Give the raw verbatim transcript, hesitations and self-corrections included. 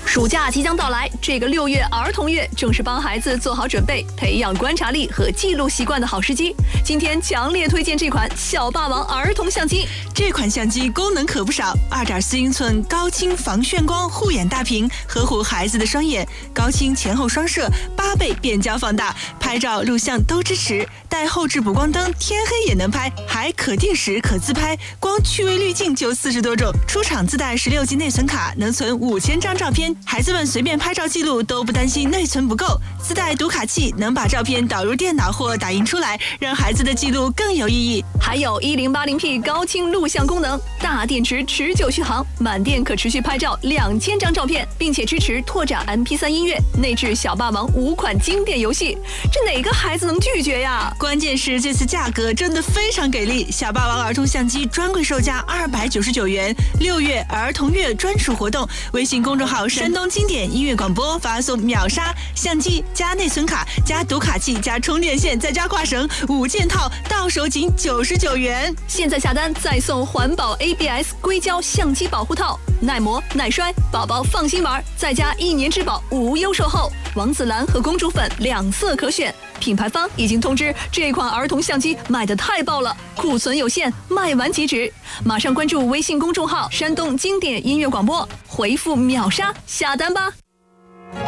暑假即将到来，这个六月儿童月正是帮孩子做好准备、培养观察力和记录习惯的好时机。今天强烈推荐这款小霸王儿童相机。 这款相机功能可不少， 二点四英寸高清防眩光护眼大屏，呵护孩子的双眼，高清前后双摄，八倍变焦放大，拍照录像都支持，带后置补光灯，天黑也能拍，还可定时可自拍，光趣味滤镜就四十多种。出厂自带十六 G 内存卡，能存五千张照片，孩子们随便拍照记录都不担心内存不够。自带读卡器，能把照片导入电脑或打印出来，让孩子的记录更有意义。 还有 一零八零 P 高清录像功能，大电池持久续航，满电可持续拍照两千张照片，并且支持拓展 M P 三 音乐，内置小霸王五款经典游戏，这哪个孩子能拒绝呀？ 关键是这次价格真的非常给力，小霸王儿童相机专柜售价二百九十九元，六月儿童月专属活动，微信公众号山东经典音乐广播发送秒杀相机加内存卡加读卡器加充电线再加挂绳五件套，到手仅九十九元。 现在下单再送环保 A B S 硅胶相机保护套，耐磨耐摔，宝宝放心玩，再加一年质保无忧售后，王子蓝和公主粉两色可选。品牌方已经通知这款儿童相机卖得太爆了，库存有限，卖完即止。马上关注微信公众号山东经典音乐广播，回复秒杀下单吧。